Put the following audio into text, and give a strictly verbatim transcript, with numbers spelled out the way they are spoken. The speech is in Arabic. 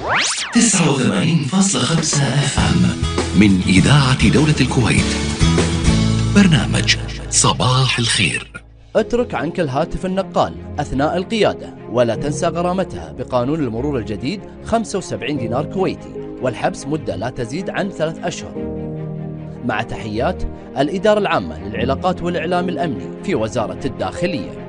تسعة وثمانين فاصلة خمسة اف ام من إذاعة دولة الكويت. برنامج صباح الخير. اترك عنك الهاتف النقال أثناء القيادة، ولا تنسى غرامتها بقانون المرور الجديد خمسة وسبعين دينار كويتي، والحبس مدة لا تزيد عن ثلاث أشهر. مع تحيات الإدارة العامة للعلاقات والإعلام الأمني في وزارة الداخلية.